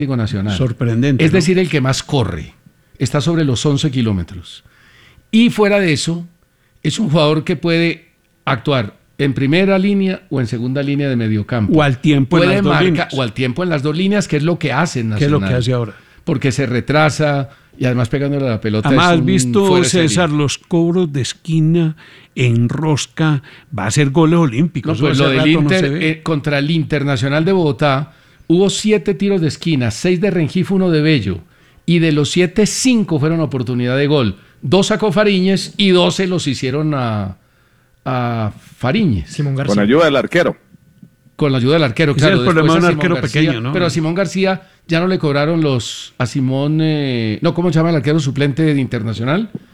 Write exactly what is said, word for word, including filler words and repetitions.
Nacional. Sorprendente. Es ¿no? decir, el que más corre. Está sobre los once kilómetros. Y fuera de eso, es un jugador que puede actuar en primera línea o en segunda línea de mediocampo. O al tiempo puede en las dos marca, líneas. O al tiempo en las dos líneas, que es lo que hace en Nacional. ¿Qué es lo que hace ahora? Porque se retrasa y además pegándole a la pelota. Además, es has visto, César, serie. los cobros de esquina en rosca, va a ser goles olímpicos. No, pues lo del Inter, no eh, contra el Internacional de Bogotá, hubo siete tiros de esquina, seis de Rengifo, uno de Bello. Y de los siete, cinco fueron oportunidad de gol. Dos sacó Fariñez y dos se los hicieron a, a Fariñez. Simón García. Con ayuda del arquero. Con la ayuda del arquero, Ese claro. es el problema de un a Simón arquero García, pequeño, ¿no? Pero a Simón García ya no le cobraron los... A Simón... Eh, no, ¿cómo se llama el arquero suplente de Internacional?